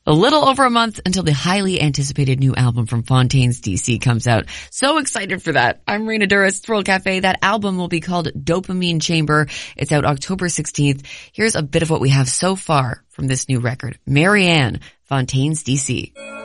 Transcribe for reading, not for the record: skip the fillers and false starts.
A little over a month until the highly anticipated new album from Fontaines DC comes out. So excited for that. I'm Rena Duras, Thrill Cafe. That album will be called Dopamine Chamber. It's out October 16th. Here's a bit of what we have so far from this new record. Marianne, Fontaines DC.